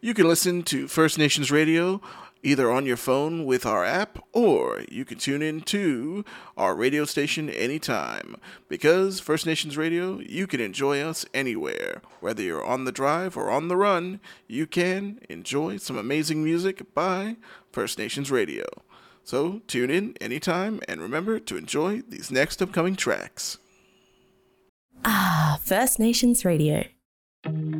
You can listen to First Nations Radio either on your phone with our app, or you can tune in to our radio station anytime. Because First Nations Radio, you can enjoy us anywhere. Whether you're on the drive or on the run, you can enjoy some amazing music by First Nations Radio. So tune in anytime and remember to enjoy these next upcoming tracks. First Nations Radio.